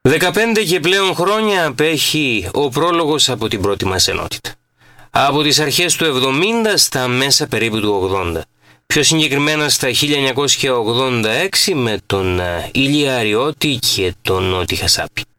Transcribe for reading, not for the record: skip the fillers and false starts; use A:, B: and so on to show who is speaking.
A: 15 και πλέον χρόνια απέχει ο πρόλογος από την πρώτη μας ενότητα. Από τις αρχές του 70 στα μέσα περίπου του 80. Πιο συγκεκριμένα στα 1986 με τον Ηλία Αριώτη και τον Νότι Χασάπη.